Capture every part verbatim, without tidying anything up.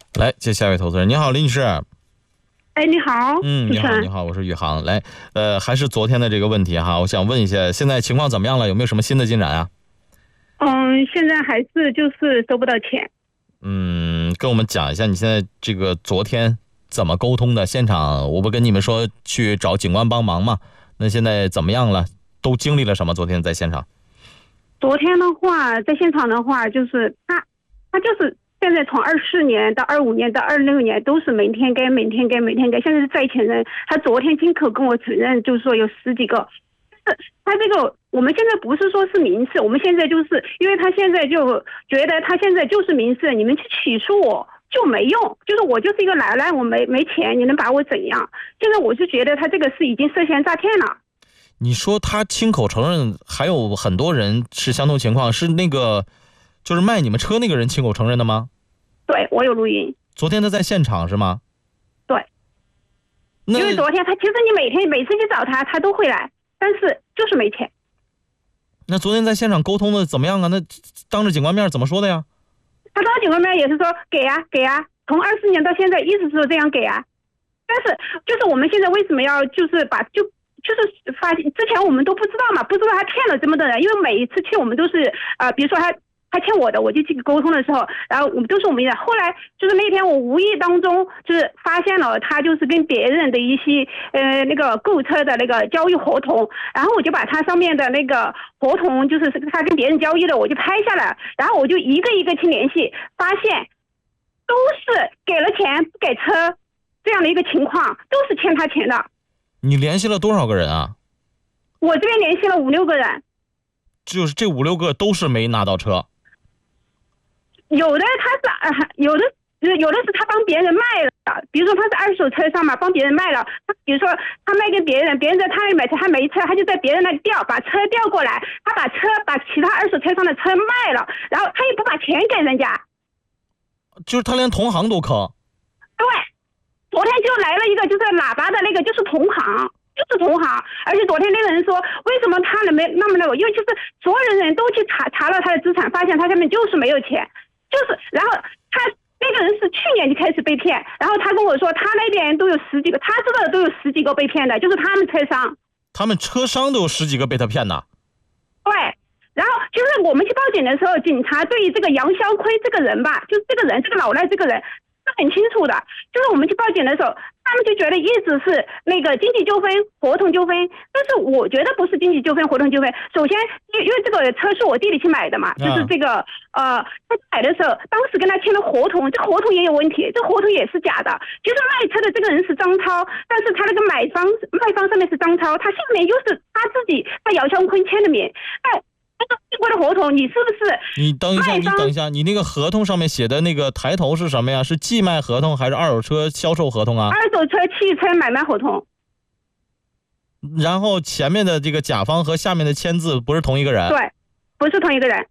来接下一位投资人。你好，林女士。 哎，你好。 嗯，你好，你好，我是宇航。来，呃，还是昨天的这个问题哈，我想问一下，现在情况怎么样了？有没有什么新的进展啊？ 嗯，现在还是就是收不到钱。 嗯，跟我们讲一下你现在这个昨天怎么沟通的？现场我不跟你们说去找警官帮忙吗？那现在怎么样了？都经历了什么？昨天在现场？ 昨天的话，在现场的话，就是他，他就是现在从二四年到二五年到二六年都是每天给每天给每天给，现在是债权人。他昨天亲口跟我承认，就是说有十几个。但是他这个我们现在不是说是民事，我们现在就是因为他现在就觉得他现在就是民事，你们去起诉我就没用，就是我就是一个奶奶，我没没钱，你能把我怎样？现在我是觉得他这个是已经涉嫌诈骗了。 你说他亲口承认，还有很多人是相同情况，是那个就是卖你们车那个人亲口承认的吗？ 对，我有录音。 昨天他在现场是吗？ 对。 因为昨天他其实你每天每次去找他，他都会来，但是就是没钱。 那昨天在现场沟通的怎么样啊？那当着警官面怎么说的呀？ 他当着警官面也是说给啊给啊，从二四年到现在一直是这样给啊。但是就是我们现在为什么要就是把就就是发现之前我们都不知道嘛，不知道他骗了这么多人，因为每一次去我们都是呃，比如说他他欠我的，我就去沟通的时候，然后我们都是我们的。后来就是那天我无意当中就是发现了他就是跟别人的一些呃那个购车的那个交易合同，然后我就把他上面的那个合同就是他跟别人交易的，我就拍下来，然后我就一个一个去联系，发现都是给了钱不给车这样的一个情况，都是欠他钱的。 你联系了多少个人啊？ 我这边联系了五六个人。 就是这五六个都是没拿到车。 有的他是呃，有的有的是他帮别人卖了，比如说他是二手车上嘛，帮别人卖了。他比如说他卖给别人，别人在他那里买车，他没车，他就在别人那里调，把车调过来，他把车把其他二手车上的车卖了，然后他也不把钱给人家。 就是他连同行都坑。 对。昨天就来了一个就是喇叭的那个，就是同行，就是同行。而且昨天那个人说，为什么他能没那么那个？因为就是所有人都去查查了他的资产，发现他下面就是没有钱，就是然后他那个人是去年就开始被骗，然后他跟我说他那边都有十几个，他知道的都有十几个被骗的，就是他们车商。 他们车商都有十几个被他骗的。 对。然后就是我们去报警的时候，警察对于这个杨肖亏这个人吧，就是这个人这个老赖这个人很清楚的，就是我们去报警的时候，他们就觉得一直是那个经济纠纷、合同纠纷，但是我觉得不是经济纠纷、合同纠纷。首先，因因为这个车是我弟弟去买的嘛，就是这个呃，他买的时候，当时跟他签了合同，这合同也有问题，这合同也是假的。就是卖车的这个人是张超，但是他那个买方卖方上面是张超，他下面又是他自己他姚湘坤签的名，哎。这个的合同你是不是？ 你等一下，你等一下，你那个合同上面写的那个抬头是什么呀？是寄卖合同还是二手车销售合同啊？ 二手车汽车买卖合同。 然后前面的这个甲方和下面的签字不是同一个人？ 对，不是同一个人。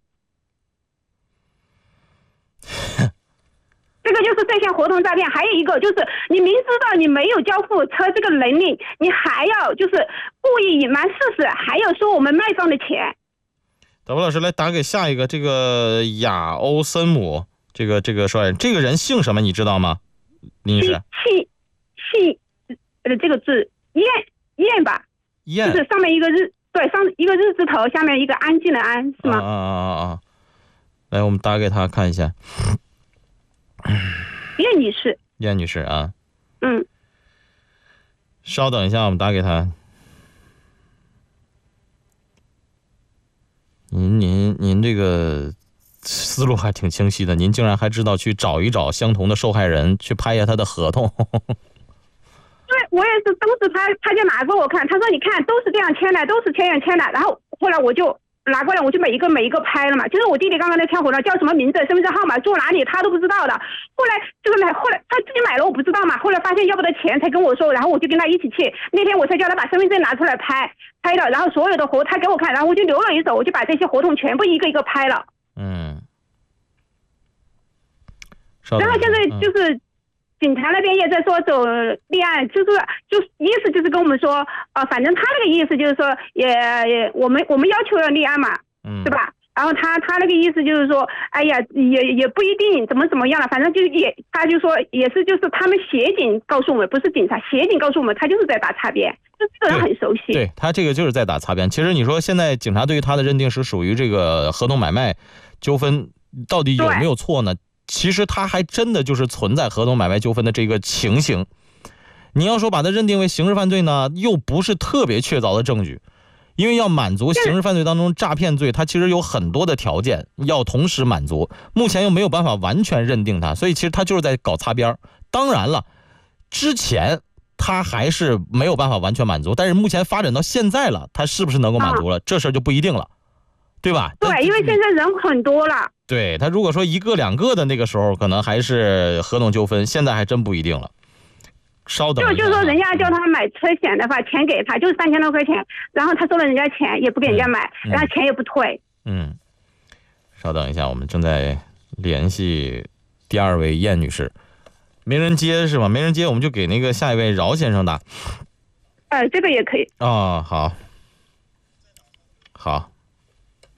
这个就是这项合同诈骗。还有一个就是你明知道你没有交付车这个能力，你还要就是故意隐瞒事实，还要收我们卖方的钱。 导播老师来打给下一个，这个亚欧森姆，这个这个说人，这个人姓什么你知道吗？林女士。 姓姓呃这个字燕燕吧， 燕就是上面一个日，对，上一个日字头，下面一个安静的安，是吗？ 啊啊啊啊！来，我们打给他看一下。 燕女士。 燕女士啊。 嗯。 稍等一下，我们打给他。您您您这个思路还挺清晰的，您竟然还知道去找一找相同的受害人，去拍一下他的合同。 对，我也是，当时他他就拿给我看，他说你看都是这样签的，都是这样签的。然后后来我就拿过来，我就每一个每一个拍了嘛。就是我弟弟刚刚在签合同，叫什么名字、身份证号码、住哪里，他都不知道的。后来这个买，后来他自己买了，我不知道嘛。后来发现要不得钱，才跟我说，然后我就跟他一起去。那天我才叫他把身份证拿出来拍拍的，然后所有的合他给我看，然后我就留了一手，我就把这些合同全部一个一个拍了。 嗯。 然后现在就是。嗯警察那边也在说走立案，就是就意思就是跟我们说，呃，反正他那个意思就是说也，也我们我们要求要立案嘛， 嗯， 对吧？ 然后他他那个意思就是说，哎呀，也也不一定怎么怎么样了，反正就也他就说也是就是他们协警告诉我们，不是警察，协警告诉我们他就是在打擦边，就这个人很熟悉。 对，对他这个就是在打擦边。其实你说现在警察对于他的认定是属于这个合同买卖纠纷，到底有没有错呢？其实他还真的就是存在合同买卖纠纷的这个情形。你要说把它认定为刑事犯罪呢，又不是特别确凿的证据。因为要满足刑事犯罪当中诈骗罪，它其实有很多的条件要同时满足，目前又没有办法完全认定它，所以其实他就是在搞擦边。当然了，之前他还是没有办法完全满足，但是目前发展到现在了，他是不是能够满足了，啊、这事儿就不一定了，对吧？ 对，因为现在人很多了。 对，他如果说一个两个的那个时候，可能还是合同纠纷，现在还真不一定了。稍等， 就就说人家叫他买车险的话，钱给他就是三千多块钱，然后他收了人家钱也不给人家买， 嗯、 然后钱也不退。 嗯，稍等一下，我们正在联系第二位燕女士，没人接是吧？没人接，我们就给那个下一位饶先生打。 呃，这个也可以。 哦，好，好。